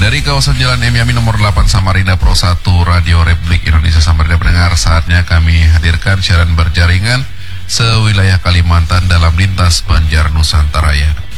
Dari kawasan Jalan M. Yamin nomor 8 Samarinda Pro 1 Radio Republik Indonesia Samarinda pendengar, saatnya kami hadirkan siaran berjaringan sewilayah Kalimantan dalam lintas Banjar Nusantara.